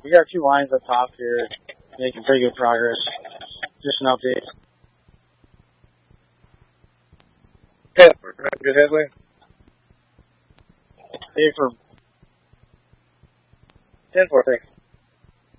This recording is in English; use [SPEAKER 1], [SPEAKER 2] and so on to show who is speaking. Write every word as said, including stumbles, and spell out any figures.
[SPEAKER 1] we got two lines up top here, making pretty good progress. Just an update.
[SPEAKER 2] Okay, we're having good headway.
[SPEAKER 1] Hey, for
[SPEAKER 2] ten four, thanks.